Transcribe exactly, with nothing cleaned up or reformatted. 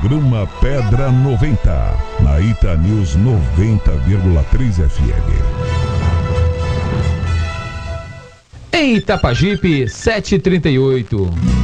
Programa Pedra noventa, na Ita News noventa vírgula três F M. Em Itapajipe, sete e trinta e oito.